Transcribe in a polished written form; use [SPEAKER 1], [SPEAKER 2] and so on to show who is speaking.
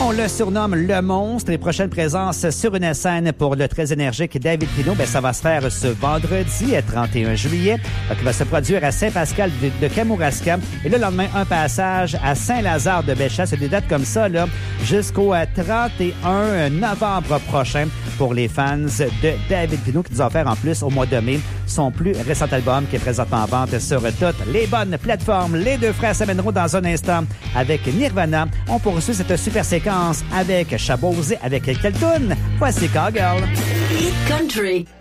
[SPEAKER 1] On le surnomme le monstre et prochaine présence sur une scène pour le très énergique David Pinault. Ça va se faire ce vendredi, 31 juillet, qui va se produire à Saint-Pascal de Kamouraska. Et le lendemain, un passage à Saint-Lazare-de-Bellechasse. C'est des dates comme ça, là, jusqu'au 31 novembre prochain pour les fans de David Pinault qui nous a offert en plus au mois de mai son plus récent album qui est présentement en vente sur toutes les bonnes plateformes. Les deux frères s'amèneront dans un instant avec Nirvana. On poursuit cette super séquence avec Chabose avec quelle toune? Voici Cowgirl.
[SPEAKER 2] Hit Country.